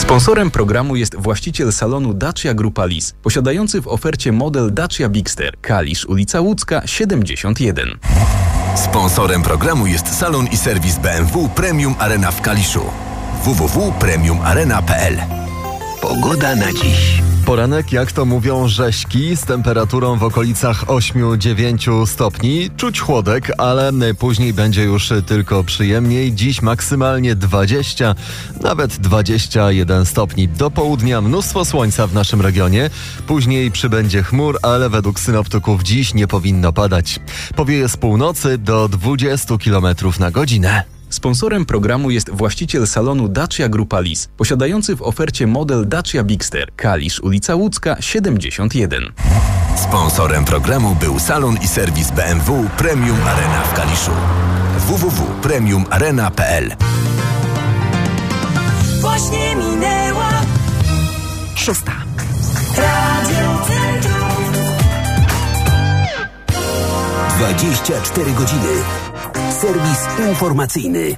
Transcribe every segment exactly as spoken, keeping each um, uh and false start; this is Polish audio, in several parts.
Sponsorem programu jest właściciel salonu Dacia Grupa Lis, posiadający w ofercie model Dacia Bigster, Kalisz, ulica Łódzka, siedemdziesiąt jeden. Sponsorem programu jest salon i serwis B M W Premium Arena w Kaliszu. w w w kropka premium arena kropka p l. Pogoda na dziś. Poranek, jak to mówią, rześki z temperaturą w okolicach osiem dziewięć stopni. Czuć chłodek, ale później będzie już tylko przyjemniej. Dziś maksymalnie dwadzieścia, nawet dwadzieścia jeden stopni. Do południa mnóstwo słońca w naszym regionie. Później przybędzie chmur, ale według synoptyków dziś nie powinno padać. Powieje z północy do dwudziestu kilometrów na godzinę. Sponsorem programu jest właściciel salonu Dacia Grupa Lis, posiadający w ofercie model Dacia Bigster, Kalisz, ulica Łódzka, siedemdziesiąt jeden. Sponsorem programu był salon i serwis B M W Premium Arena w Kaliszu. w w w kropka premium arena kropka p l. Właśnie minęła szósta. Radio Centrum. dwadzieścia cztery godziny. Serwis informacyjny.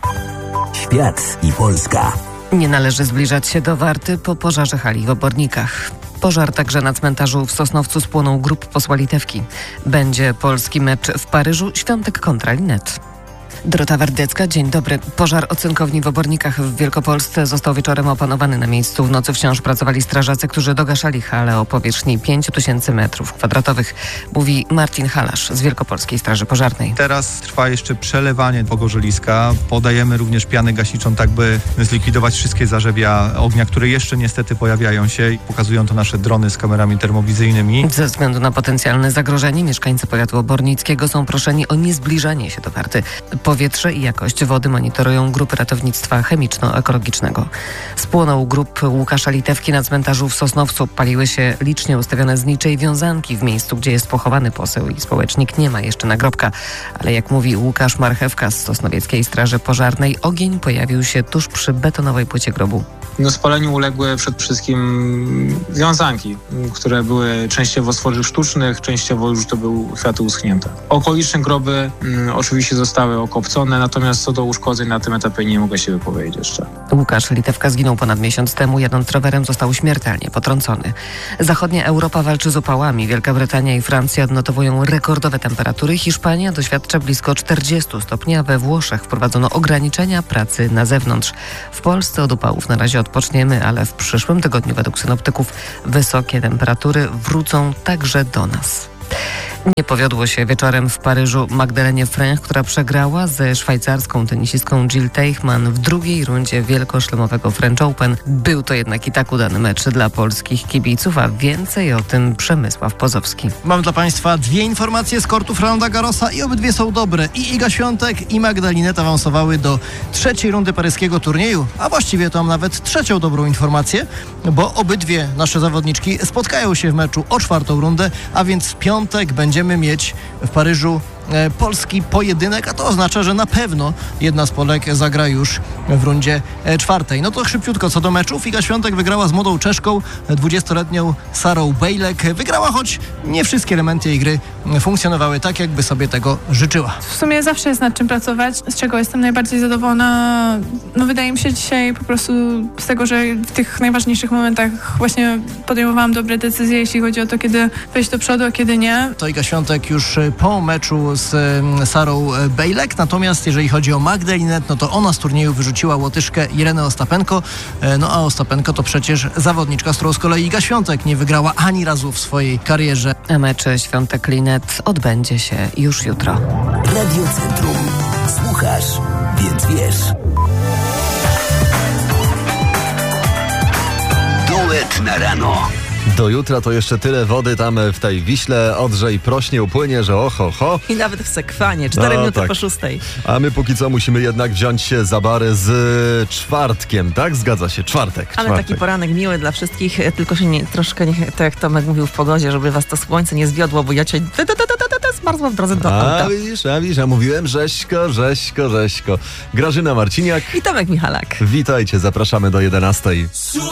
Świat i Polska. Nie należy zbliżać się do Warty po pożarze hali w Obornikach. Pożar także na cmentarzu w Sosnowcu spłonął grób posła Litewki. Będzie polski mecz w Paryżu, Świątek kontra Linet. Dorota Wardecka, dzień dobry. Pożar o cynkowni w Obornikach w Wielkopolsce został wieczorem opanowany na miejscu. W nocy wciąż pracowali strażacy, którzy dogaszali halę o powierzchni pięć tysięcy metrów kwadratowych. Mówi Marcin Halasz z Wielkopolskiej Straży Pożarnej. Teraz trwa jeszcze przelewanie pogorzeliska. Podajemy również pianę gasiczą, tak by zlikwidować wszystkie zarzewia ognia, które jeszcze niestety pojawiają się. Pokazują to nasze drony z kamerami termowizyjnymi. Ze względu na potencjalne zagrożenie mieszkańcy powiatu obornickiego są proszeni o niezbliżanie się do Warty. Powietrze i jakość wody monitorują grupy ratownictwa chemiczno-ekologicznego. Spłonął grób Łukasza Litewki na cmentarzu w Sosnowcu. Paliły się licznie ustawione znicze i wiązanki w miejscu, gdzie jest pochowany poseł i społecznik. Nie ma jeszcze nagrobka, ale jak mówi Łukasz Marchewka z Sosnowieckiej Straży Pożarnej, ogień pojawił się tuż przy betonowej płycie grobu. No, spaleniu uległy przede wszystkim wiązanki, które były częściowo z tworzyw sztucznych, częściowo już to były kwiaty uschnięte. Okoliczne groby mm, oczywiście zostały okopcone, natomiast co do uszkodzeń na tym etapie nie mogę się wypowiedzieć jeszcze. Łukasz Litewka zginął ponad miesiąc temu, jadąc rowerem został śmiertelnie potrącony. Zachodnia Europa walczy z upałami. Wielka Brytania i Francja odnotowują rekordowe temperatury. Hiszpania doświadcza blisko czterdziestu stopni, a we Włoszech wprowadzono ograniczenia pracy na zewnątrz. W Polsce od upałów na razie odpoczniemy, ale w przyszłym tygodniu według synoptyków wysokie temperatury wrócą także do nas. Nie powiodło się wieczorem w Paryżu Magdalenie Fręch, która przegrała ze szwajcarską tenisistką Jill Teichmann w drugiej rundzie wielkoszlemowego French Open. Był to jednak i tak udany mecz dla polskich kibiców, a więcej o tym Przemysław Pozowski. Mam dla Państwa dwie informacje z kortów Roland Garrosa i obydwie są dobre. I Iga Świątek i Magda Linet awansowały do trzeciej rundy paryskiego turnieju, a właściwie to mam nawet trzecią dobrą informację, bo obydwie nasze zawodniczki spotkają się w meczu o czwartą rundę, a więc w piątek będziemy mieć w Paryżu e, polski pojedynek, a to oznacza, że na pewno jedna z Polek zagra już w rundzie e, czwartej. No to szybciutko co do meczów. Iga Świątek wygrała z młodą Czeszką, dwudziestoletnią Sarą Bejlek. Wygrała, choć nie wszystkie elementy jej gry funkcjonowały tak, jakby sobie tego życzyła. W sumie zawsze jest nad czym pracować, z czego jestem najbardziej zadowolona. No wydaje mi się dzisiaj po prostu z tego, że w tych najważniejszych momentach właśnie podejmowałam dobre decyzje, jeśli chodzi o to, kiedy wejść do przodu, a kiedy nie. To Iga Świątek już po meczu z Sarą Bejlek, natomiast jeżeli chodzi o Magdę Linet, no to ona z turnieju wyrzuciła Łotyszkę Irenę Ostapenko, no a Ostapenko to przecież zawodniczka, z którą z kolei Iga Świątek nie wygrała ani razu w swojej karierze. A mecz Świątek-Linet odbędzie się już jutro. Radio Centrum. Słuchasz, więc wiesz. Duet na rano. Do jutra to jeszcze tyle wody tam w tej Wiśle, odrze i prośnie upłynie, że oho, ho. I nawet w Sekwanie, cztery no, minuty tak. po szóstej. A my póki co musimy jednak wziąć się za bary z czwartkiem, tak? Zgadza się, czwartek. Ale czwartek. taki poranek miły dla wszystkich, tylko się nie, troszkę, nie, tak jak Tomek mówił w pogodzie, żeby was to słońce nie zwiodło, bo ja cię zmarzła w drodze do auta. A widzisz, a widzisz, a mówiłem rzeźko, rzeźko, rzeźko. Grażyna Marciniak i Tomek Michalak. Witajcie, zapraszamy do jedenastej.